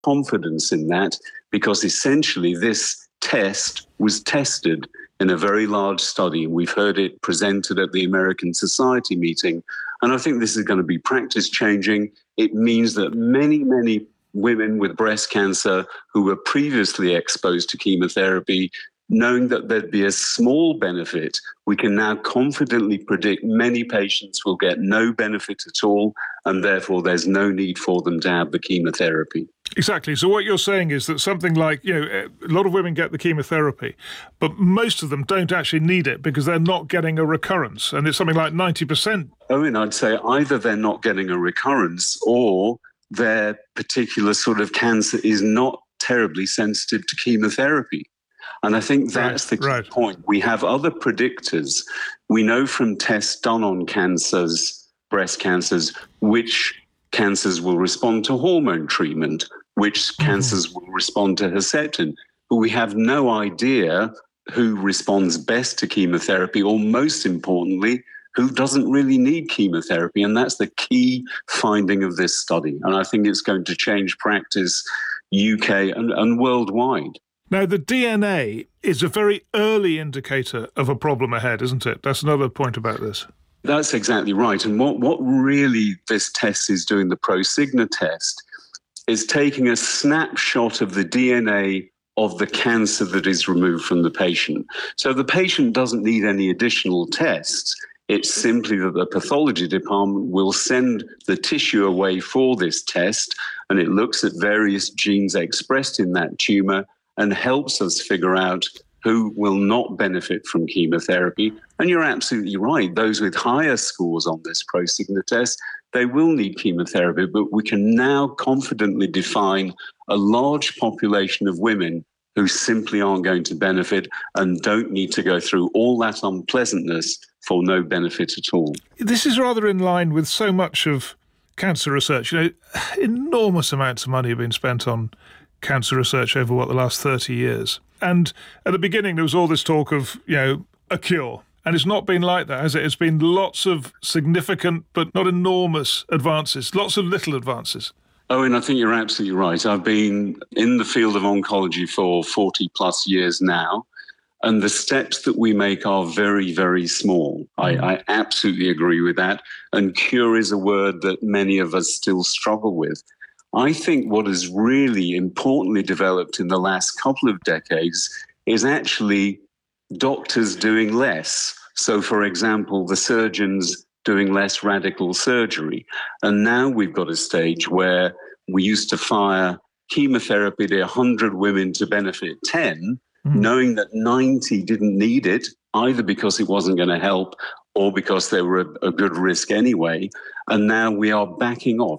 confidence in that, because essentially this test was tested in a very large study. We've heard it presented at the American Society meeting. And I think this is going to be practice changing. It means that many, many women with breast cancer who were previously exposed to chemotherapy, knowing that there'd be a small benefit, we can now confidently predict many patients will get no benefit at all, and therefore there's no need for them to have the chemotherapy. Exactly. So what you're saying is that something like, a lot of women get the chemotherapy, but most of them don't actually need it because they're not getting a recurrence. And it's something like 90%. Owen, I'd say either they're not getting a recurrence or their particular sort of cancer is not terribly sensitive to chemotherapy. And I think that's the key point. We have other predictors. We know from tests done on cancers, breast cancers, which cancers will respond to hormone treatment, which cancers will respond to Herceptin. But we have no idea who responds best to chemotherapy, or most importantly, who doesn't really need chemotherapy. And that's the key finding of this study. And I think it's going to change practice UK and worldwide. Now, the DNA is a very early indicator of a problem ahead, isn't it? That's another point about this. That's exactly right. And what really this test is doing, the Prosigna test, is taking a snapshot of the DNA of the cancer that is removed from the patient. So the patient doesn't need any additional tests. It's simply that the pathology department will send the tissue away for this test, and it looks at various genes expressed in that tumor and helps us figure out who will not benefit from chemotherapy. And you're absolutely right. Those with higher scores on this Prosigna test, they will need chemotherapy, but we can now confidently define a large population of women who simply aren't going to benefit and don't need to go through all that unpleasantness for no benefit at all. This is rather in line with so much of cancer research. Enormous amounts of money have been spent on cancer research over, the last 30 years. And at the beginning, there was all this talk of, a cure. And it's not been like that, has it? It's been lots of significant but not enormous advances, lots of little advances. Owen, I think you're absolutely right. I've been in the field of oncology for 40 plus years now, and the steps that we make are very, very small. I absolutely agree with that. And cure is a word that many of us still struggle with. I think what has really importantly developed in the last couple of decades is actually doctors doing less. So, for example, the surgeons doing less radical surgery. And now we've got a stage where we used to fire chemotherapy to 100 women to benefit 10, knowing that 90 didn't need it, either because it wasn't going to help or because they were a good risk anyway. And now we are backing off.